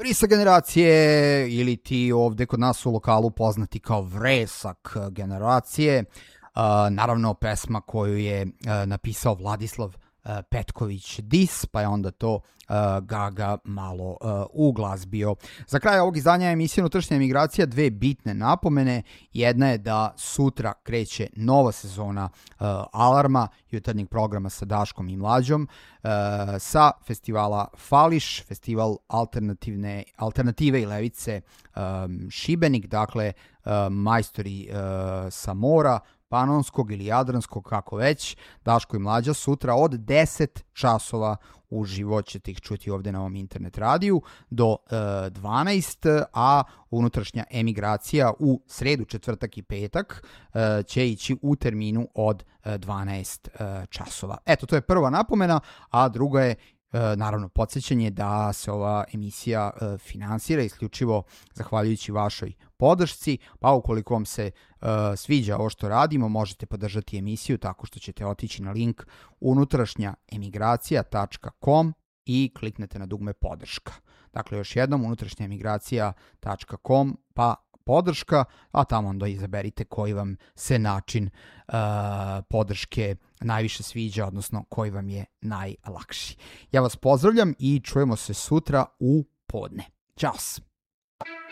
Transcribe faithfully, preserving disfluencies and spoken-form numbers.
Vrisa generacije ili ti ovde kod nas u lokalu poznati kao Vresak generacije. Uh, naravno pesma koju je uh, napisao Vladislav uh, Petković Dis, pa je onda to uh, Gaga malo uh, uglazbio. Za kraj ovog izdanja emisije Unutrašnja emigracija dve bitne napomene. Jedna je da sutra kreće nova sezona uh, Alarma, jutarnjeg programa sa Daškom i Mlađom, uh, sa festivala Fališ, festival alternativne, alternative i levice um, Šibenik, dakle uh, majstori uh, sa mora, Panonskog ili Jadranskog, kako već, Daško i Mlađa sutra od deset časova uživo ćete ih čuti ovde na ovom internet radiju do e, dvanaest, a unutrašnja emigracija u sredu, četvrtak i petak e, će ići u terminu od e, dvanaest e, časova. Eto, to je prva napomena, a druga je E, naravno, podsjećanje da se ova emisija e, finansira isključivo zahvaljujući vašoj podršci, pa ukoliko vam se e, sviđa ovo što radimo, možete podržati emisiju tako što ćete otići na link unutrašnja emigracija tačka com i kliknete na dugme podrška. Dakle, još jednom, unutrašnja emigracija tačka com, pa podrška, a tamo onda izaberite koji vam se način uh, podrške najviše sviđa, odnosno koji vam je najlakši. Ja vas pozdravljam i čujemo se sutra u podne. Ćao!